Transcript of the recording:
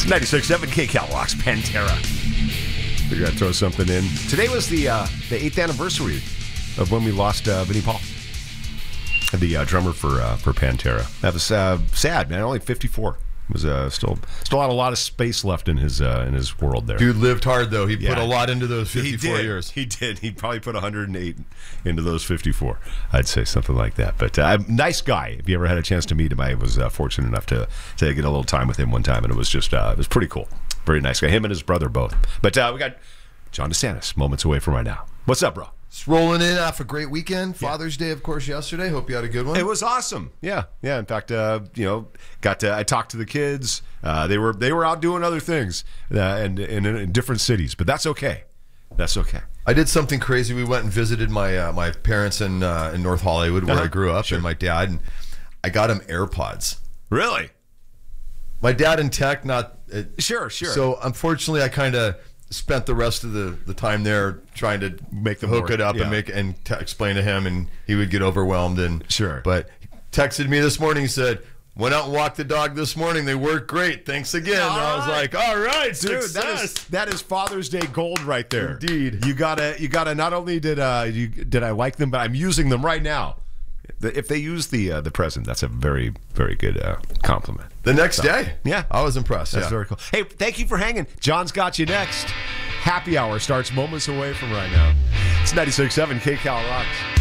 It's 96.7 KCal Rocks Pantera. We're going to throw something in. Today was the 8th anniversary of when we lost Vinnie Paul, the drummer for Pantera. That was sad, man. Only 54. Was still had a lot of space left in his world there. Dude lived hard though. He put a lot into those 54 years. He did. He probably put 108 into those 54. I'd say something like that. But nice guy. If you ever had a chance to meet him, I was fortunate enough to get a little time with him one time, and it was just it was pretty cool. Very nice guy. Him and his brother both. But we got John DeSantis moments away from right now. What's up, bro? Just rolling in off a great weekend. Father's Day, of course, yesterday. Hope you had a good one. It was awesome. Yeah. In fact, I talked to the kids. They were out doing other things and in different cities, but that's okay. That's okay. I did something crazy. We went and visited my parents in North Hollywood, where I grew up, and my dad. And I got him AirPods. Really? My dad in tech, not sure. So unfortunately, I kind of spent the rest of the time there trying to make them hook it up and explain to him, and he would get overwhelmed. And sure, but he texted me this morning. He said, "Went out and walked the dog this morning. They worked great. Thanks again." And I was like, "All right, dude, success." that is Father's Day gold right there. Indeed. You gotta. Not only did I like them, but I'm using them right now. If they use the present, that's a very, very good compliment. The next day. Yeah. I was impressed. That's very cool. Hey, thank you for hanging. John's got you next. Happy Hour starts moments away from right now. It's 96.7 KCal Rocks.